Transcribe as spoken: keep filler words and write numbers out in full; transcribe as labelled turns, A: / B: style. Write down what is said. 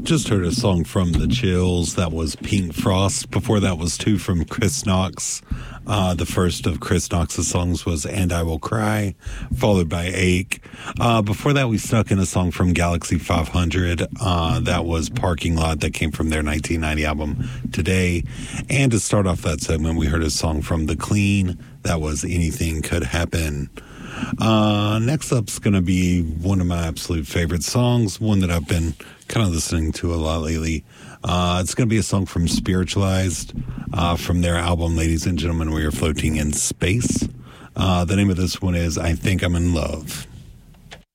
A: Just heard a song from The Chills. That was Pink Frost. Before that was two from Chris Knox. Uh, the first of Chris Knox's songs was And I Will Cry, followed by Ache. Uh, before that, we stuck in a song from Galaxy five hundred. Uh, that was Parking Lot. That came from their nineteen ninety album Today. And to start off that segment, we heard a song from The Clean. That was Anything Could Happen. Uh, next up's going to be one of my absolute favorite songs, one that I've been kind of listening to a lot lately. Uh, it's going to be a song from Spiritualized, uh, from their album, Ladies and Gentlemen, We Are Floating in Space. Uh, the name of this one is I Think I'm in Love.